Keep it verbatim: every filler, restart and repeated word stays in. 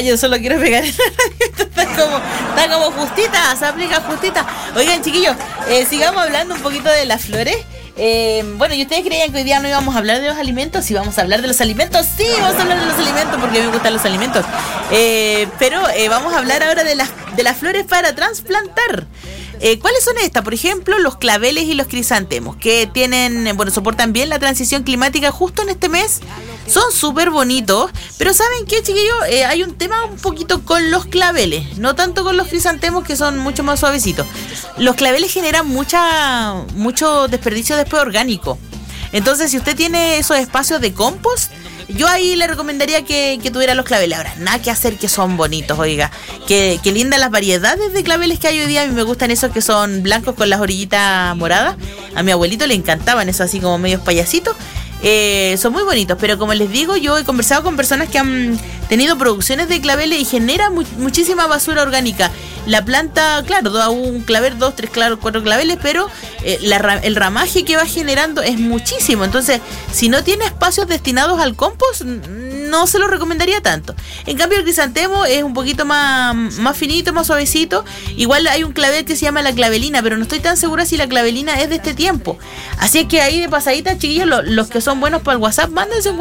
yo solo quiero pegar. Está como, está como justita, se aplica justita. Oigan, chiquillos, eh, sigamos hablando un poquito de las flores. Eh, bueno, ¿y ustedes creían que hoy día no íbamos a hablar de los alimentos? Sí, vamos a hablar de los alimentos. Sí, vamos a hablar de los alimentos porque a mí me gustan los alimentos. Eh, pero eh, vamos a hablar ahora de las, de las flores para trasplantar. Eh, ¿Cuáles son estas? Por ejemplo, los claveles y los crisantemos, que tienen, bueno, soportan bien la transición climática justo en este mes. Son súper bonitos, pero ¿saben qué, chiquillos? Eh, hay un tema un poquito con los claveles, no tanto con los crisantemos, que son mucho más suavecitos. Los claveles generan mucha, mucho desperdicio después orgánico. Entonces, si usted tiene esos espacios de compost, yo ahí le recomendaría que, que tuviera los claveles. Ahora, nada que hacer, que son bonitos, oiga. Que, que lindas las variedades de claveles que hay hoy día. A mí me gustan esos que son blancos con las orillitas moradas. A mi abuelito le encantaban esos así como medios payasitos. Eh, son muy bonitos, pero como les digo, yo he conversado con personas que han tenido producciones de claveles y genera mu- muchísima basura orgánica. La planta, claro, da un clavel, dos, tres, claro, cuatro claveles, pero eh, la, el ramaje que va generando es muchísimo. Entonces, si no tiene espacios destinados al compost, no se lo recomendaría tanto. En cambio, el crisantemo es un poquito más, más finito, más suavecito. Igual hay un clavel que se llama la clavelina, pero no estoy tan segura si la clavelina es de este tiempo. Así es que ahí de pasadita, chiquillos, lo, los que son buenos para el WhatsApp, mándense un